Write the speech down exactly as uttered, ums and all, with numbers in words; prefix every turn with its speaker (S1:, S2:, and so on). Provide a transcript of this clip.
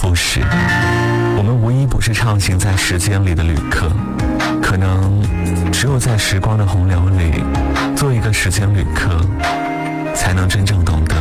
S1: 复始。我们无一不是畅行在时间里的旅客，可能只有在时光的洪流里做一个时间旅客，才能真正懂得